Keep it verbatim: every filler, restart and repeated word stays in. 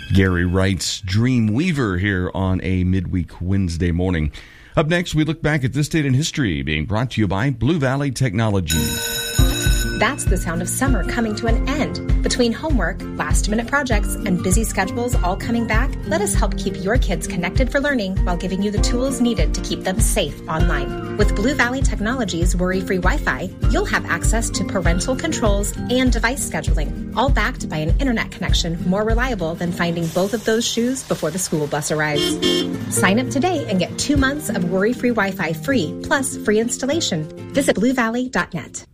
Gary Wright's Dreamweaver here on a midweek Wednesday morning. Up next, we look back at this date in history, being brought to you by Blue Valley Technology. That's the sound of summer coming to an end. Between homework, last-minute projects, and busy schedules all coming back, let us help keep your kids connected for learning while giving you the tools needed to keep them safe online. With Blue Valley Technology's worry-free Wi-Fi, you'll have access to parental controls and device scheduling, all backed by an internet connection more reliable than finding both of those shoes before the school bus arrives. Sign up today and get two months of worry-free Wi-Fi free, plus free installation. Visit blue valley dot net.